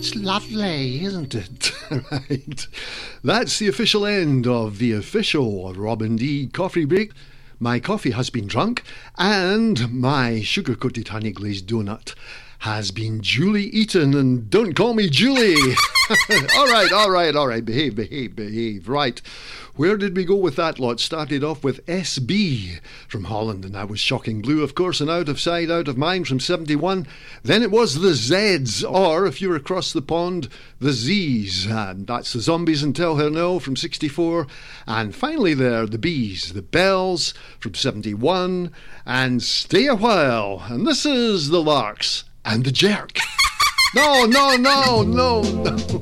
It's lovely, isn't it? Right. That's the official end of the official Robin D coffee break. My coffee has been drunk, and my sugar-coated honey glazed donut has been duly eaten, and don't call me Julie. All right. Behave. Right. Where did we go with that lot? Started off with SB from Holland, and that was Shocking Blue, of course, and Out of Sight, Out of Mind from 71. Then it was the Zeds, or if you're across the pond, the Z's, and that's the Zombies and Tell Her No from 64. And finally there, the Bees, the Bells from 71, and Stay a While. And this is the Larks and the Jerk. No.